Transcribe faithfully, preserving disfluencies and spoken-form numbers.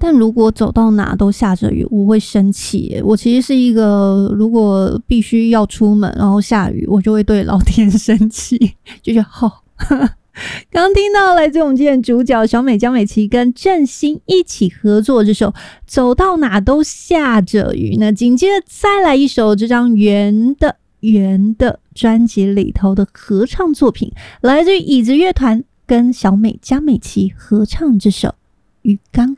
但如果走到哪都下着雨，我会生气耶。我其实是一个如果必须要出门然后下雨，我就会对老天生气，就觉得好、哦。刚刚听到来自我们今天的主角小美江美琪跟郑兴一起合作这首走到哪都下着雨，那紧接着再来一首这张圆的圆的专辑里头的合唱作品，来自于椅子乐团跟小美江美琪合唱这首鱼缸。